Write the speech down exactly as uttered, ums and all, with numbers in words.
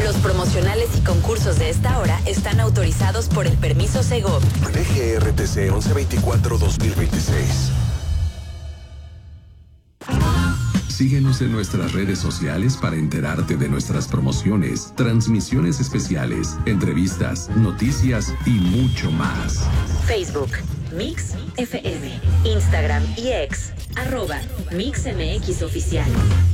Los promocionales y concursos de esta hora están autorizados por el permiso Segov. D G R T C once veinticuatro dos mil veintiséis. Síguenos en nuestras redes sociales para enterarte de nuestras promociones, transmisiones especiales, entrevistas, noticias y mucho más. Facebook, Mix F M. Instagram y X, arroba Mix M X Oficial.